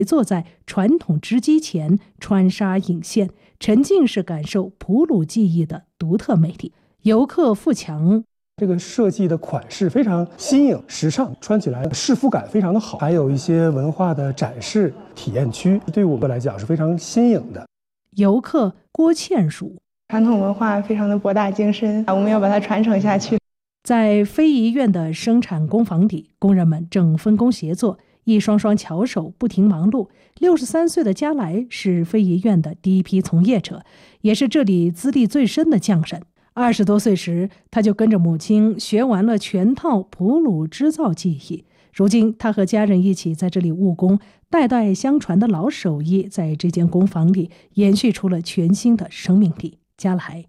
坐在传统织机前穿纱引线，沉浸式感受普鲁技艺的独特魅力。游客付强， 这个设计的款式非常新颖时尚，穿起来适肤感非常的好，还有一些文化的展示体验区，对我们来讲是非常新颖的。 游客郭倩茹， 传统文化非常的博大精深，我们要把它传承下去。 在非遗院的生产工坊里，工人们正分工协作，一双双巧手不停忙碌。63岁的加来是非遗院的第一批从业者，也是这里资历最深的匠人。20多岁时，他就跟着母亲学完了全套普鲁织造技艺。如今，他和家人一起在这里务工，代代相传的老手艺在这间工坊里延续出了全新的生命力。加来，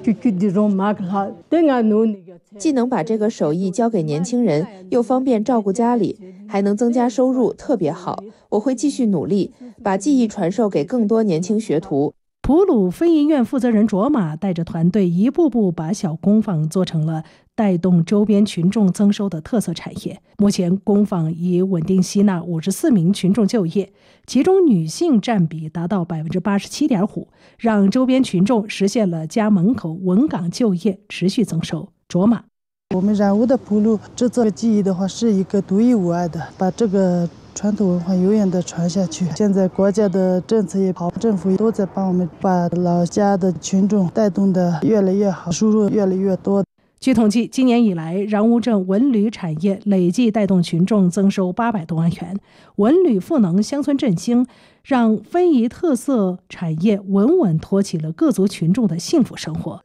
既能把这个手艺交给年轻人，又方便照顾家里，还能增加收入，特别好。我会继续努力，把技艺传授给更多年轻学徒。 普鲁非遗院负责人卓玛带着团队一步步把小工坊做成了带动周边群众增收的特色产业。目前工坊已稳定吸纳54名群众就业，其中女性占比达到 87.5%， 让周边群众实现了家门口稳岗就业，持续增收。卓玛， 我们染污的普鲁制作技艺的话是一个独一无二的，把这个传统文化永远的传下去。现在国家的政策也好，政府都在帮我们把老家的群众带动的越来越好，收入越来越多。 据统计，今年以来，然乌镇文旅产业累计带动群众增收800多万元。文旅赋能，乡村振兴，让非遗特色产业稳稳托起了各族群众的幸福生活。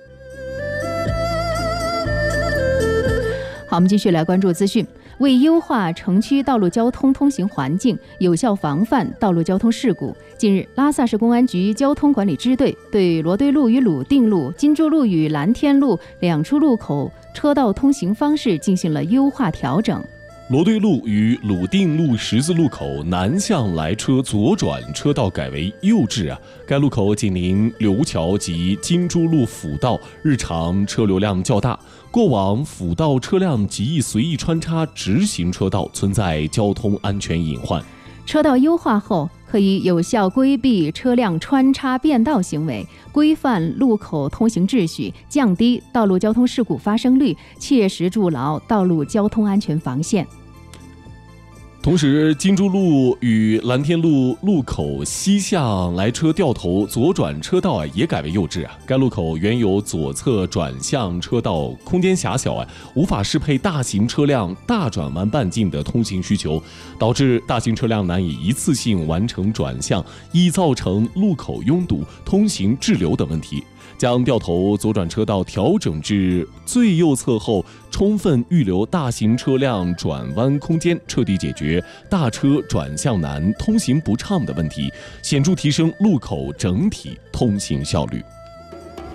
好，我们继续来关注资讯。为优化城区道路交通通行环境，有效防范道路交通事故，近日，拉萨市公安局交通管理支队对罗堆路与鲁定路、金珠路与蓝天路两处路口车道通行方式进行了优化调整。 罗堆路与鲁定路十字路口南向来车左转车道改为右置该路口紧邻柳桥及金珠路辅道，日常车流量较大。过往辅道车辆极易随意穿插直行车道，存在交通安全隐患。 车道优化后，可以有效规避车辆穿插变道行为，规范路口通行秩序，降低道路交通事故发生率，切实筑牢道路交通安全防线。 同时，金珠路与蓝天路路口西向来车掉头左转车道也改为右置该路口原有左侧转向车道空间狭小无法适配大型车辆大转弯半径的通行需求，导致大型车辆难以一次性完成转向，易造成路口拥堵、通行滞留等问题。将掉头左转车道调整至最右侧后，充分预留大型车辆转弯空间，彻底解决大车转向难、通行不畅的问题，显著提升路口整体通行效率。